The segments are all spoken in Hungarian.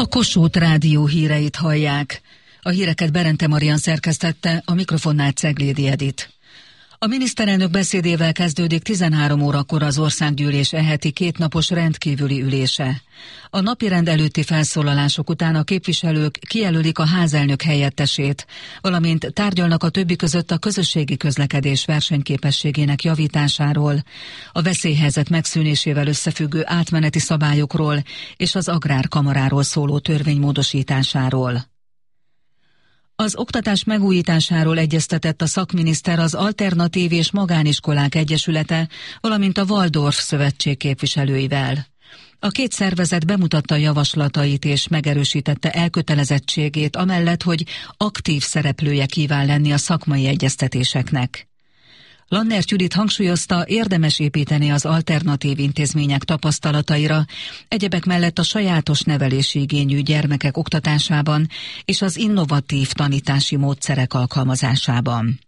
A Kossuth Rádió híreit hallják. A híreket Berente Marian szerkesztette, a mikrofonnál Ceglédi Edit. A miniszterelnök beszédével kezdődik 13 órakor az országgyűlés heti kétnapos rendkívüli ülése. A napirend előtti felszólalások után a képviselők kijelölik a házelnök helyettesét, valamint tárgyalnak a többi között a közösségi közlekedés versenyképességének javításáról, a veszélyhelyzet megszűnésével összefüggő átmeneti szabályokról és az agrárkamaráról szóló törvény módosításáról. Az oktatás megújításáról egyeztetett a szakminiszter az Alternatív és Magániskolák Egyesülete, valamint a Waldorf Szövetség képviselőivel. A két szervezet bemutatta javaslatait és megerősítette elkötelezettségét amellett, hogy aktív szereplője kíván lenni a szakmai egyeztetéseknek. Lannert Judit hangsúlyozta, érdemes építeni az alternatív intézmények tapasztalataira, egyebek mellett a sajátos nevelési igényű gyermekek oktatásában és az innovatív tanítási módszerek alkalmazásában.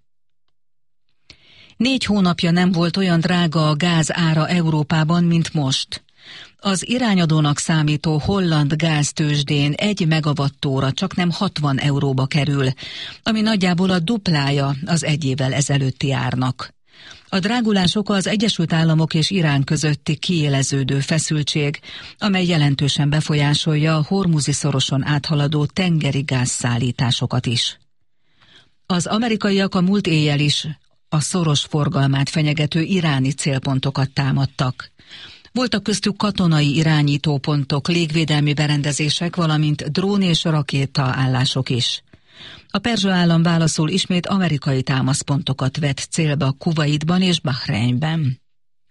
4 hónapja nem volt olyan drága a gáz ára Európában, mint most. Az irányadónak számító holland gáztőzsdén 1 megawattóra csaknem 60 euróba kerül, ami nagyjából a duplája az 1 évvel ezelőtti árnak. A drágulás oka az Egyesült Államok és Irán közötti kiéleződő feszültség, amely jelentősen befolyásolja a Hormuzi szoroson áthaladó tengeri gázszállításokat is. Az amerikaiak a múlt éjjel is a szoros forgalmát fenyegető iráni célpontokat támadtak. Voltak köztük katonai irányítópontok, légvédelmi berendezések, valamint drón és rakéta állások is. A perzsa állam válaszul ismét amerikai támaszpontokat vett célba Kuvaitban és Bahreinben.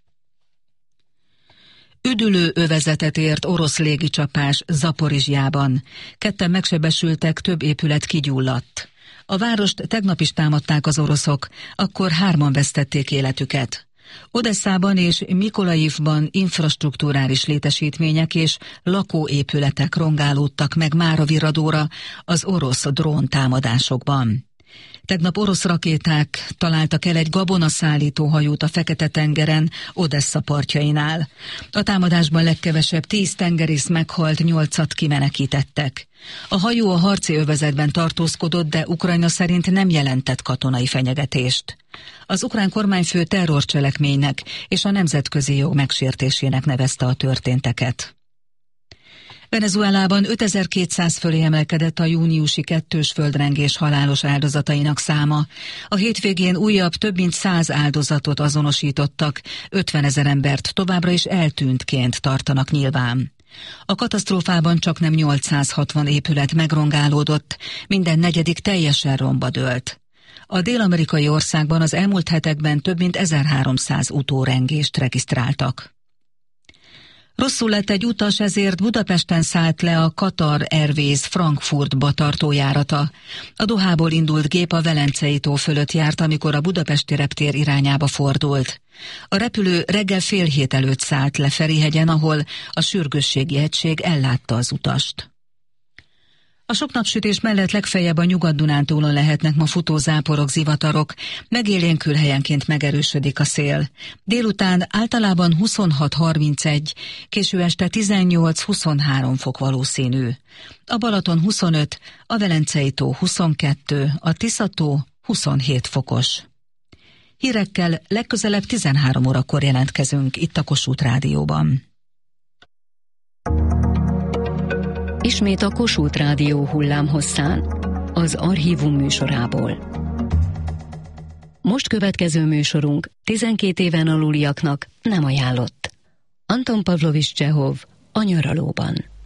Üdülő övezetet ért orosz légicsapás Zaporizsjában. 2 megsebesültek, több épület kigyulladt. A várost tegnap is támadták az oroszok, akkor 3-an vesztették életüket. Odesszában és Mikolajivban infrastrukturális létesítmények és lakóépületek rongálódtak meg máravirradóra az orosz dróntámadásokban. Tegnap orosz rakéták találtak el egy gabonaszállító hajót a Fekete-tengeren, Odessa partjainál. A támadásban legkevesebb 10 tengerész meghalt, 8-at kimenekítettek. A hajó a harci övezetben tartózkodott, de Ukrajna szerint nem jelentett katonai fenyegetést. Az ukrán kormányfő terrorcselekménynek és a nemzetközi jog megsértésének nevezte a történteket. Venezuelában 5200 fölé emelkedett a júniusi 2-s földrengés halálos áldozatainak száma. A hétvégén újabb több mint 100 áldozatot azonosítottak, 50 000 embert továbbra is eltűntként tartanak nyilván. A katasztrófában csaknem 860 épület megrongálódott, minden negyedik teljesen romba dőlt. A dél-amerikai országban az elmúlt hetekben több mint 1300 utórengést regisztráltak. Rosszul lett egy utas, ezért Budapesten szállt le a Qatar Airways Frankfurtba tartó járata. A Dohából indult gép a Velencei tó fölött járt, amikor a budapesti reptér irányába fordult. A repülő reggel 6:30 előtt szállt le Ferihegyen, ahol a sürgősségi egység ellátta az utast. A sok napsütés mellett legfeljebb a Nyugat-Dunántúlon lehetnek ma futózáporok, zivatarok, megélénkül helyenként megerősödik a szél. Délután általában 26-31, késő este 18-23 fok valószínű. A Balaton 25, a Velencei tó 22, a Tisza-tó 27 fokos. Hírekkel legközelebb 13 órakor jelentkezünk itt a Kossuth Rádióban. Ismét a Kossuth Rádió hullámhosszán, az Archívum műsorából. Most következő műsorunk 12 éven aluliaknak nem ajánlott. Anton Pavlovics Csehov a nyaralóban.